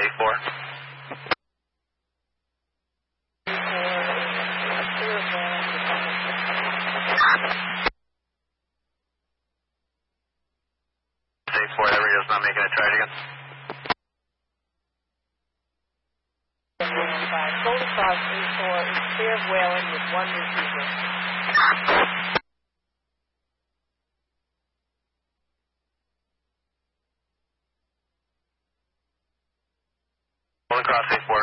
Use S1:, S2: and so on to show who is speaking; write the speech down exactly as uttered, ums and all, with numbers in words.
S1: eight four. eight four, that radio's not making it. Try it again.
S2: Gold across eight four is clear of Whalen with one receiver.
S1: Gold across eight four.